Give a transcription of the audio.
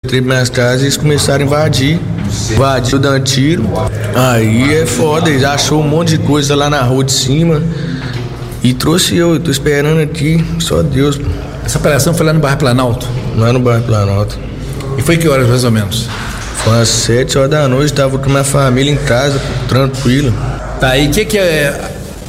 entrei para minhas casas e eles começaram a invadir dando tiro. Aí é foda, eles achou um monte de coisa lá na rua de cima e trouxe eu tô esperando aqui, só Deus. Essa operação foi lá no bairro Planalto? Lá no bairro Planalto. E foi que horas mais ou menos? Foi às 7 horas da noite, tava com minha família em casa, tranquilo. Tá, e o que